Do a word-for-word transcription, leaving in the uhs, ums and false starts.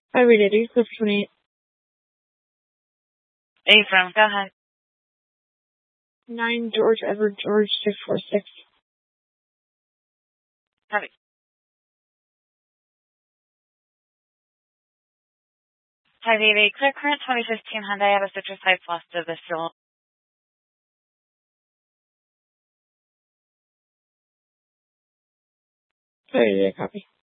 I read it. It's for twenty-eight. Abram, go ahead. Nine George Edward George six four six. Heavy. five eight eight, clear current, twenty fifteen Hyundai out of Citrus Heights, west of the fuel. Sorry, did I copy?